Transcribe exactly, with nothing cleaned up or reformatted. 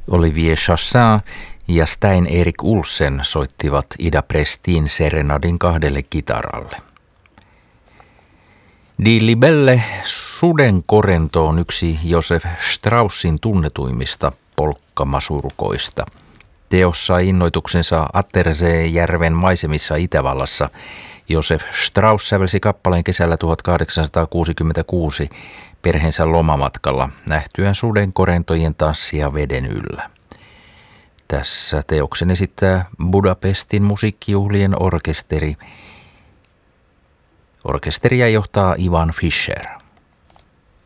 Olivier Chassin ja Stein Erik Olsen soittivat Ida Prestin serenadin kahdelle kitaralle. Die Libelle Sudenkorento on yksi Josef Straussin tunnetuimmista polkkamasurkoista. Teos sai innoituksensa Attersee-järven maisemissa Itävallassa. Josef Strauss sävelsi kappaleen kesällä tuhatkahdeksansataakuusikymmentäkuusi perheensä lomamatkalla nähtyään sudenkorentojen tanssia veden yllä. Tässä teoksen esittää Budapestin musiikkijuhlien orkesteri. Orkesteria johtaa Ivan Fischer.